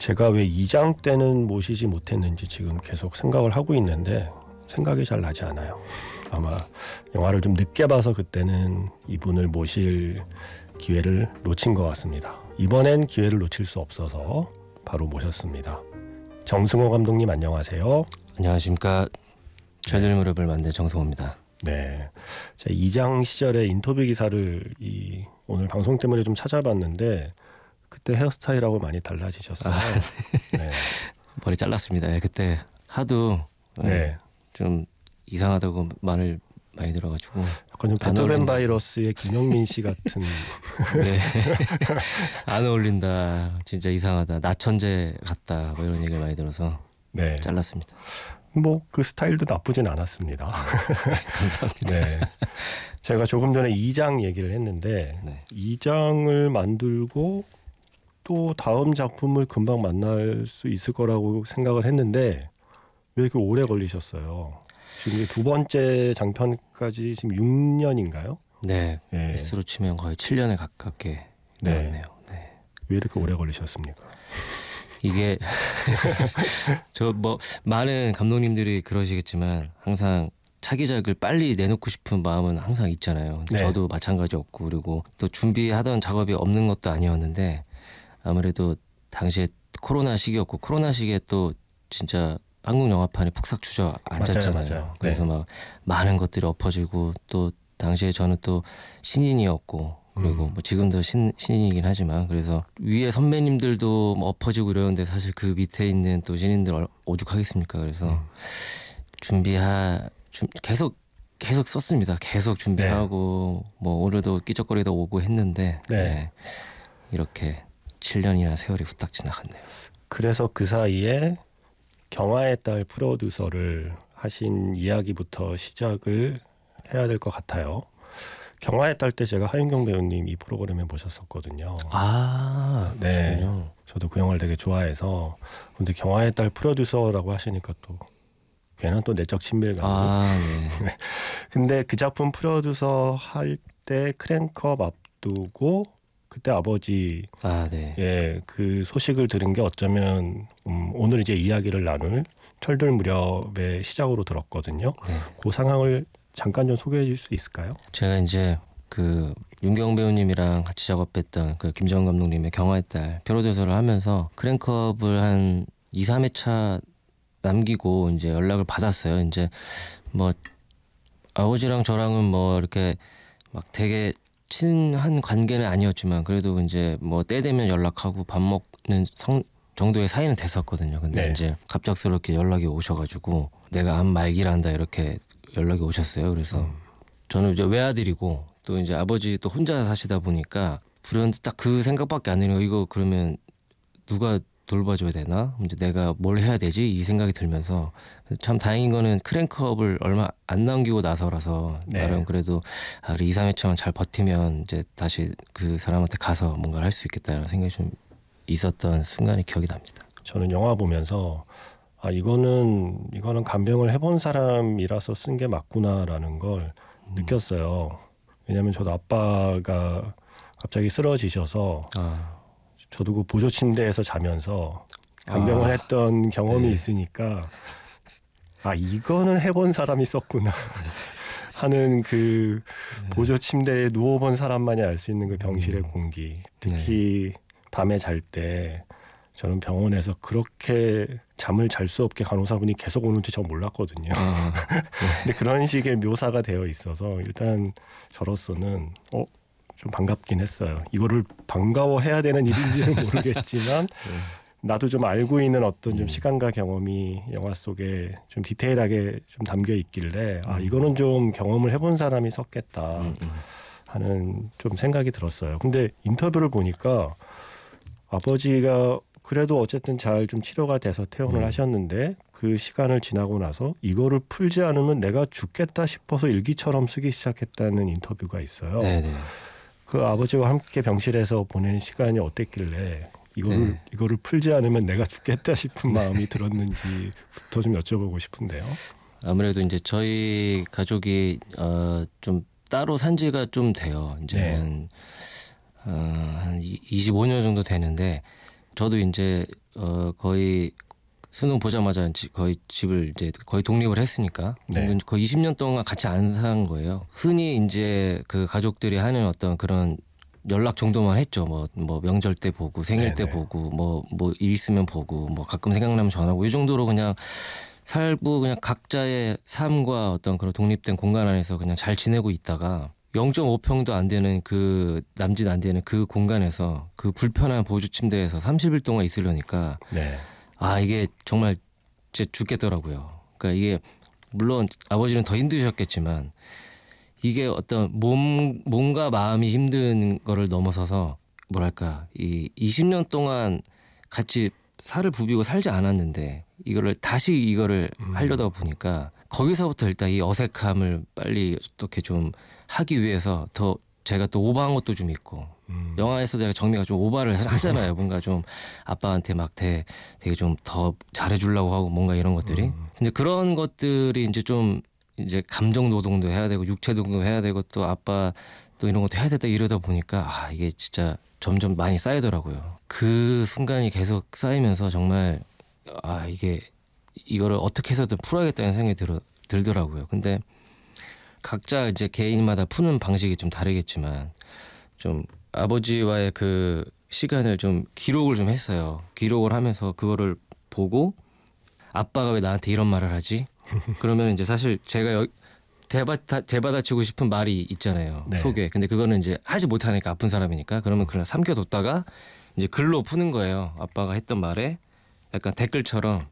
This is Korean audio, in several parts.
제가 왜 이장 때는 모시지 못했는지 지금 계속 생각을 하고 있는데 생각이 잘 나지 않아요. 아마 영화를 좀 늦게 봐서 그때는 이분을 모실 기회를 놓친 것 같습니다. 이번엔 기회를 놓칠 수 없어서 바로 모셨습니다. 정승호 감독님 안녕하세요. 안녕하십니까. 최들 무렵을 만든 정승호입니다. 네, 제가 이장 시절에 인터뷰 기사를 오늘 방송 때문에 좀 찾아봤는데 그때 헤어스타일하고 많이 달라지셨어요. 네. 머리 잘랐습니다. 그때 하도 좀 이상하다고 말을 많이 들어가지고 약간 좀 베토벤 바이러스의 김영민 씨 같은. 네. 안 어울린다. 진짜 이상하다. 나천재 같다. 뭐 이런 얘기를 많이 들어서 잘랐습니다. 뭐 그 스타일도 나쁘진 않았습니다. 감사합니다. 네. 제가 조금 전에 2장 얘기를 했는데 2장을 만들고 또 다음 작품을 금방 만날 수 있을 거라고 생각을 했는데 왜 이렇게 오래 걸리셨어요? 지금 이게 두 번째 장편까지 지금 6년인가요? 네. S로 치면 거의 7년에 가깝게 되었네요. 네. 왜 이렇게 오래 걸리셨습니까? 이게 저 뭐 많은 감독님들이 그러시겠지만 항상 차기작을 빨리 내놓고 싶은 마음은 항상 있잖아요. 근데 저도 마찬가지였고, 그리고 또 준비하던 작업이 없는 것도 아니었는데 아무래도 당시에 코로나 시기였고, 코로나 시기에 또 진짜 한국 영화판이 푹싹 주저앉았잖아요. 맞아요. 그래서 막 많은 것들이 엎어지고, 또 당시에 저는 또 신인이었고, 그리고 뭐 지금도 신인이긴 하지만, 그래서 위에 선배님들도 뭐 엎어지고 이러는데 사실 그 밑에 있는 또 신인들 오죽하겠습니까? 그래서 계속 썼습니다. 계속 준비하고 뭐 오늘도 끼적거리다 오고 했는데 이렇게 7년이나 세월이 후딱 지나갔네요. 그래서 그 사이에 경화의 딸 프로듀서를 하신 이야기부터 시작을 해야 될 것 같아요. 경화의 딸 때 제가 하윤경 배우님 이 프로그램에 모셨었거든요. 그렇군요. 저도 그 영화를 되게 좋아해서. 근데 경화의 딸 프로듀서라고 하시니까 또 괜한 또 내적 친밀감이. 근데 그 작품 프로듀서 할 때 크랭크업 앞두고 그때 아버지 그 소식을 들은 게 어쩌면 오늘 이제 이야기를 나눌 철들 무렵의 시작으로 들었거든요. 그 상황을 잠깐 좀 소개해 줄 수 있을까요? 제가 이제 그 윤경 배우님이랑 같이 작업했던 그 김정은 감독님의 경화의 딸 프로듀서를 하면서 크랭크업을 한 2, 3회차 남기고 이제 연락을 받았어요. 이제 뭐 아버지랑 저랑은 뭐 이렇게 막 되게 친한 관계는 아니었지만 그래도 이제 뭐 때 되면 연락하고 밥 먹는 정도의 사이는 됐었거든요. 근데 이제 갑작스럽게 연락이 오셔가지고 내가 암 말기란다 이렇게 연락이 오셨어요. 그래서 저는 이제 외아들이고 또 이제 아버지 또 혼자 사시다 보니까 불현듯 딱 그 생각밖에 안 드는 거예요. 이거 그러면 누가 돌봐줘야 되나? 이제 내가 뭘 해야 되지? 이 생각이 들면서 참 다행인 거는 크랭크업을 얼마 안 남기고 나서라서 나름 그래도 그래 2, 3회차만 잘 버티면 이제 다시 그 사람한테 가서 뭔가를 할 수 있겠다라는 생각이 좀 있었던 순간이 기억이 납니다. 저는 영화 보면서 이거는 간병을 해본 사람이라서 쓴 게 맞구나라는 걸 느꼈어요. 왜냐하면 저도 아빠가 갑자기 쓰러지셔서 저도 그 보조 침대에서 자면서 간병을 했던 경험이 있으니까 이거는 해본 사람이 썼구나 하는 그 보조 침대에 누워본 사람만이 알 수 있는 그 병실의 공기, 특히 밤에 잘 때 저는 병원에서 그렇게 잠을 잘 수 없게 간호사분이 계속 오는지 저 몰랐거든요. 근데 그런 식의 묘사가 되어 있어서 일단 저로서는 좀 반갑긴 했어요. 이거를 반가워해야 되는 일인지는 모르겠지만 나도 좀 알고 있는 어떤 좀 시간과 경험이 영화 속에 좀 디테일하게 좀 담겨 있길래 이거는 좀 경험을 해본 사람이 썼겠다 하는 좀 생각이 들었어요. 근데 인터뷰를 보니까 아버지가 그래도 어쨌든 잘 좀 치료가 돼서 퇴원을 하셨는데 그 시간을 지나고 나서 이거를 풀지 않으면 내가 죽겠다 싶어서 일기처럼 쓰기 시작했다는 인터뷰가 있어요. 그 아버지와 함께 병실에서 보낸 시간이 어땠길래 이거를 풀지 않으면 내가 죽겠다 싶은 마음이 들었는지부터 좀 여쭤보고 싶은데요. 아무래도 이제 저희 가족이 좀 따로 산 지가 좀 돼요. 이제 한 25년 정도 되는데 저도 이제 거의 수능 보자마자 거의 집을 이제 거의 독립을 했으니까 네. 거의 20년 동안 같이 안 산 거예요. 흔히 이제 그 가족들이 하는 어떤 그런 연락 정도만 했죠. 뭐 명절 때 보고 생일 때 네네. 보고 뭐 일 있으면 보고 뭐 가끔 생각나면 전화하고 이 정도로 그냥 살고 그냥 각자의 삶과 어떤 그런 독립된 공간 안에서 그냥 잘 지내고 있다가 0.5평도 안 되는 그 남짓 안 되는 그 공간에서 그 불편한 보조 침대에서 30일 동안 있으려니까 네. 아 이게 정말 진짜 죽겠더라고요. 그러니까 이게 물론 아버지는 더 힘드셨겠지만 이게 어떤 몸과 마음이 힘든 거를 넘어서서 뭐랄까 이 20년 동안 같이 살을 부비고 살지 않았는데 이거를 하려다 보니까 거기서부터 일단 이 어색함을 빨리 어떻게 좀 하기 위해서 더 제가 또 오버한 것도 좀 있고 영화에서도 제가 정미가 좀 오버를 하잖아요. 뭔가 좀 아빠한테 막 되게 좀 더 잘해주려고 하고 뭔가 이런 것들이. 근데 그런 것들이 이제 좀 이제 감정 노동도 해야 되고 육체 노동도 해야 되고 또 아빠 또 이런 것도 해야 되다 이러다 보니까 아 이게 진짜 점점 많이 쌓이더라고요. 그 순간이 계속 쌓이면서 정말 아 이거를 어떻게 해서든 풀어야겠다는 생각이 들더라고요. 근데 각자 이제 개인마다 푸는 방식이 좀 다르겠지만 좀 아버지와의 그 시간을 좀 기록을 좀 했어요. 기록을 하면서 그거를 보고 아빠가 왜 나한테 이런 말을 하지? 그러면 이제 사실 제가 대받아치고 싶은 말이 있잖아요. 네. 속에. 근데 그거는 이제 하지 못하니까 아픈 사람이니까 그러면 그냥 삼켜뒀다가 이제 글로 푸는 거예요. 아빠가 했던 말에 약간 댓글처럼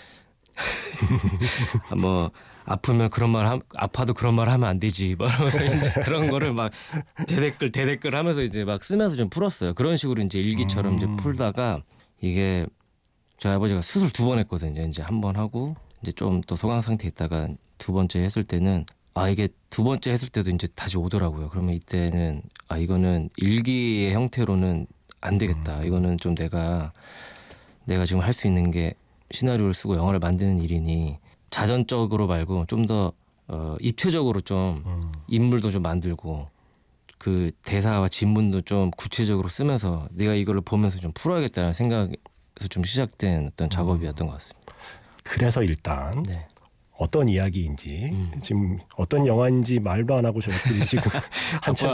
뭐 아프면 그런 말 아파도 그런 말 하면 안 되지. 뭐 이러면서 이제 그런 거를 막 대댓글 하면서 이제 막 쓰면서 좀 풀었어요. 그런 식으로 이제 일기처럼 이제 풀다가 이게 저희 아버지가 수술 2번 했거든요. 이제 한 번 하고 이제 좀 또 소강 상태 있다가 2번째 했을 때는 아 이게 2번째 했을 때도 이제 다시 오더라고요. 그러면 이때는 아 이거는 일기의 형태로는 안 되겠다. 이거는 좀 내가 지금 할 수 있는 게 시나리오를 쓰고 영화를 만드는 일이니 자전적으로 말고 좀 더 입체적으로 좀 인물도 좀 만들고 그 대사와 진문도 좀 구체적으로 쓰면서 내가 이거를 보면서 좀 풀어야겠다는 생각에서 좀 시작된 어떤 작업이었던 것 같습니다. 그래서 일단 네. 어떤 이야기인지 지금 어떤 영화인지 말도 안 하고 저희들이 지금 한참